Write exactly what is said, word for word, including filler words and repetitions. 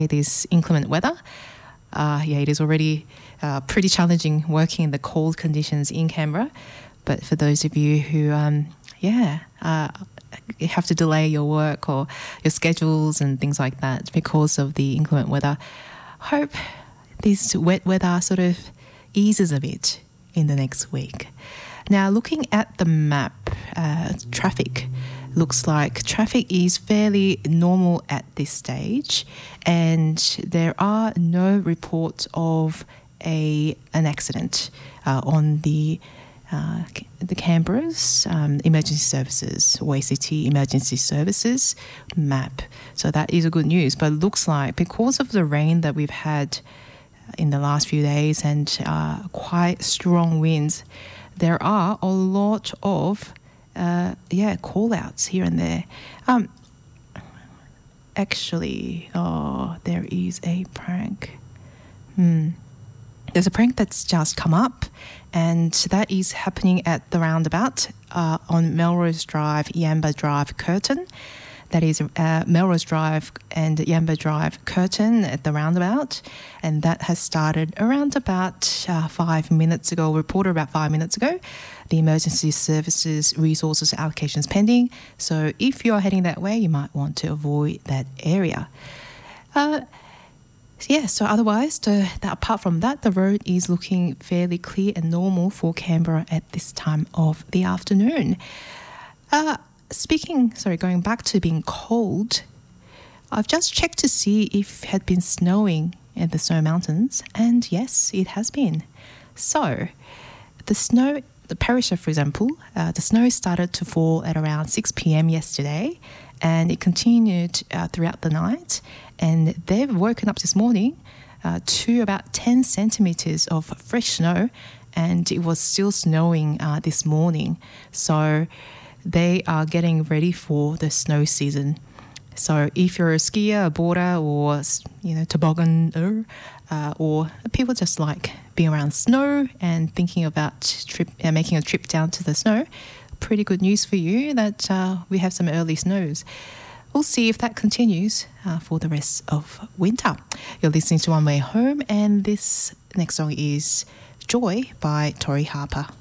this inclement weather. Uh, yeah, it is already uh, pretty challenging working in the cold conditions in Canberra. But for those of you who, um, yeah, uh, have to delay your work or your schedules and things like that because of the inclement weather, hope this wet weather sort of eases a bit in the next week. Now, looking at the map, uh, traffic looks like traffic is fairly normal at this stage, and there are no reports of a an accident uh, on the uh, the Canberra's um, emergency services, or A C T emergency services map. So that is a good news. But it looks like because of the rain that we've had in the last few days and uh, quite strong winds, there are a lot of uh, yeah call outs here and there. Um, actually, oh, there is a prank. Hmm. There's a prank that's just come up, and that is happening at the roundabout uh, on Melrose Drive, Yamba Drive, Curtin. That is uh, Melrose Drive and Yamba Drive, Curtin at the roundabout. And that has started around about uh, five minutes ago, reported about five minutes ago. The emergency services resources allocations pending. So if you're heading that way, you might want to avoid that area. Uh, yeah, so otherwise, the, the, apart from that, the road is looking fairly clear and normal for Canberra at this time of the afternoon. Uh, Speaking, sorry, going back to being cold, I've just checked to see if it had been snowing in the Snow Mountains, and yes, it has been. So, the snow, the Perisher, for example, uh, the snow started to fall at around six p.m. yesterday, and it continued uh, throughout the night, and they've woken up this morning uh, to about ten centimetres of fresh snow, and it was still snowing uh, this morning. So, they are getting ready for the snow season. So if you're a skier, a boarder, or, you know, tobogganer, uh, or people just like being around snow and thinking about trip, uh, making a trip down to the snow, pretty good news for you that uh, we have some early snows. We'll see if that continues uh, for the rest of winter. You're listening to One Way Home, and this next song is Joy by Tori Harper.